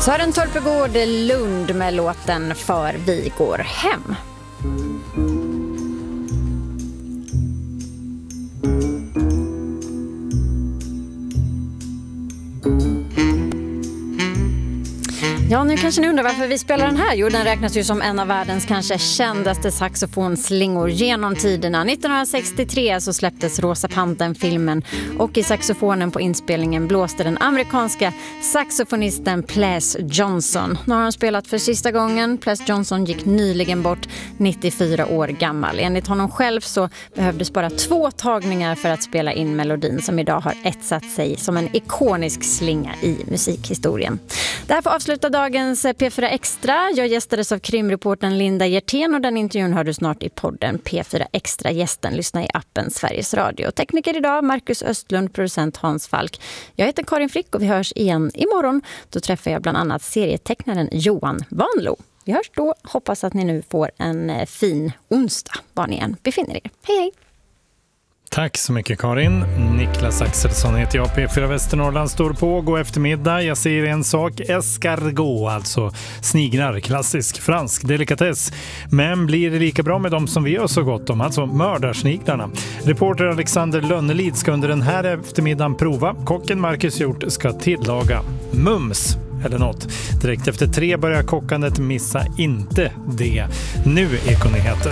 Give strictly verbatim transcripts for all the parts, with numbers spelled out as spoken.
Sören Torpegård Lund med låten För vi går hem. Ja, nu kanske ni undrar varför vi spelar den här. Jo, den räknas ju som en av världens kanske kändaste saxofonslingor genom tiderna. nittonhundrasextiotre så släpptes Rosa Pantern-filmen och i saxofonen på inspelningen blåste den amerikanska saxofonisten Ples Johnson. Nu har han spelat för sista gången. Ples Johnson gick nyligen bort, nittiofyra år gammal. Enligt honom själv så behövdes bara två tagningar för att spela in melodin som idag har etsat sig som en ikonisk slinga i musikhistorien. Därför avslutar dagens P fyra Extra. Jag gästades av krimreportern Linda Hjertén och den intervjun hör du snart i podden P fyra Extra. Gästen lyssnar i appen Sveriges Radio. Tekniker idag Marcus Östlund, producent Hans Falk. Jag heter Karin Frick och vi hörs igen imorgon. Då träffar jag bland annat serietecknaren Johan Vanlo. Vi hörs då. Hoppas att ni nu får en fin onsdag var ni än befinner er. Hej hej! Tack så mycket Karin. Niklas Axelsson heter jag. P fyra Västernorrland står på. God eftermiddag. Jag säger en sak. Escargot, alltså sniglar. Klassisk fransk delikatess. Men blir det lika bra med dem som vi har så gott om? Alltså mördarsniglarna. Reporter Alexander Lönnelid ska under den här eftermiddagen prova. Kocken Marcus Hjort ska tillaga mums eller något. Direkt efter tre börjar kockandet. Missa inte det. Nu Ekonyheter.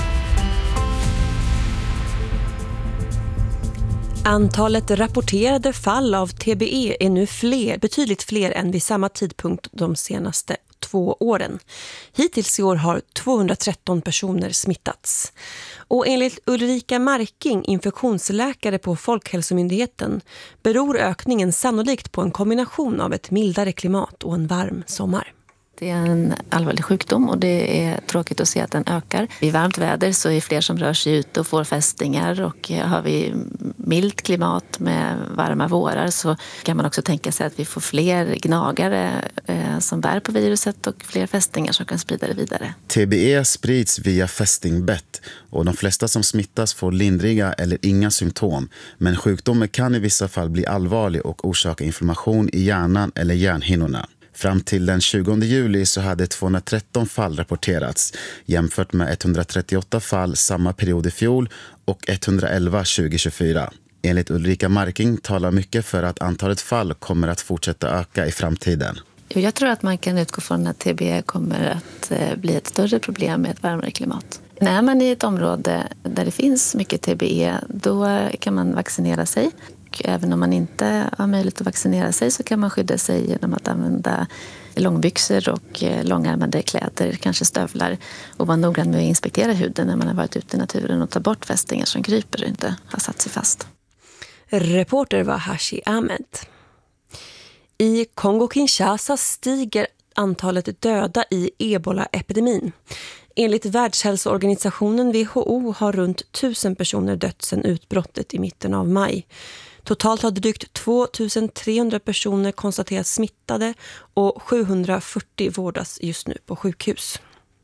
Antalet rapporterade fall av T B E är nu fler, betydligt fler än vid samma tidpunkt de senaste två åren. Hittills i år har tvåhundratretton personer smittats. Och enligt Ulrika Marking, infektionsläkare på Folkhälsomyndigheten, beror ökningen sannolikt på en kombination av ett mildare klimat och en varm sommar. Det är en allvarlig sjukdom och det är tråkigt att se att den ökar. I varmt väder så är det fler som rör sig ut och får fästingar, och har vi milt klimat med varma vårar så kan man också tänka sig att vi får fler gnagare eh, som bär på viruset och fler fästingar som kan sprida det vidare. T B E sprids via fästingbett och de flesta som smittas får lindriga eller inga symptom, men sjukdomen kan i vissa fall bli allvarlig och orsaka inflammation i hjärnan eller hjärnhinnorna. Fram till den tjugonde juli så hade tvåhundratretton fall rapporterats jämfört med etthundratrettioåtta fall samma period i fjol och etthundraelva tjugohundratjugofyra. Enligt Ulrika Marking talar mycket för att antalet fall kommer att fortsätta öka i framtiden. Jag tror att man kan utgå från att T B E kommer att bli ett större problem med ett varmare klimat. När man är i ett område där det finns mycket T B E, då kan man vaccinera sig. Även om man inte har möjlighet att vaccinera sig så kan man skydda sig genom att använda långbyxor och långärmade kläder, kanske stövlar, och vara noggrann med att inspektera huden när man har varit ute i naturen och ta bort fästingar som kryper och inte har satt sig fast. Reporter var Hashi Ahmed. I Kongo-Kinshasa stiger antalet döda i ebola-epidemin. Enligt Världshälsoorganisationen W H O har runt tusen personer dött sedan utbrottet i mitten av maj. Totalt har drygt tvåtusentrehundra personer konstaterats smittade och sjuhundrafyrtio vårdas just nu på sjukhus.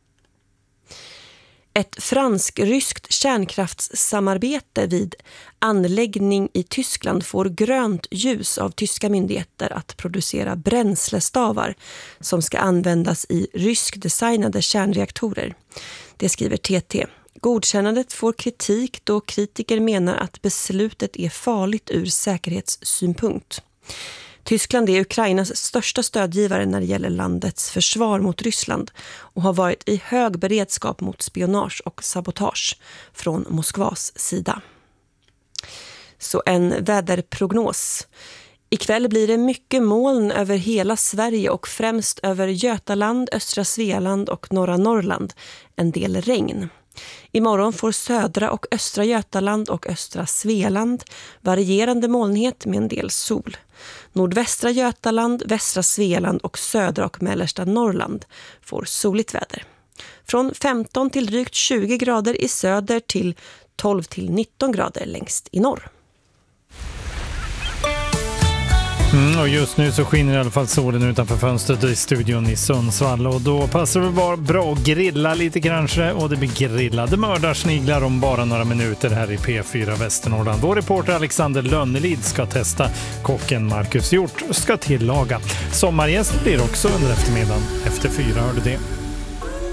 Ett fransk-ryskt kärnkraftssamarbete vid anläggning i Tyskland får grönt ljus av tyska myndigheter att producera bränslestavar som ska användas i ryskdesignade kärnreaktorer. Det skriver T T. Godkännandet får kritik då kritiker menar att beslutet är farligt ur säkerhetssynpunkt. Tyskland är Ukrainas största stödgivare när det gäller landets försvar mot Ryssland och har varit i hög beredskap mot spionage och sabotage från Moskvas sida. Så en väderprognos. Ikväll blir det mycket moln över hela Sverige och främst över Götaland, östra Svealand och norra Norrland. En del regn. Imorgon får södra och östra Götaland och östra Svealand varierande molnighet med en del sol. Nordvästra Götaland, västra Svealand och södra och mellersta Norrland får soligt väder. Från femton till drygt tjugo grader i söder till tolv till nitton grader längst i norr. Mm, och just nu så skiner i alla fall solen utanför fönstret i studion i Sundsvall. Och då passar det bara bra att grilla lite kanske. Och det blir grillade mördarsniglar om bara några minuter här i P fyra Västernorrland. Vår reporter Alexander Lönnelid ska testa. Kocken Marcus Hjort ska tillaga. Sommargäst blir också under eftermiddagen. Efter fyra hörde det.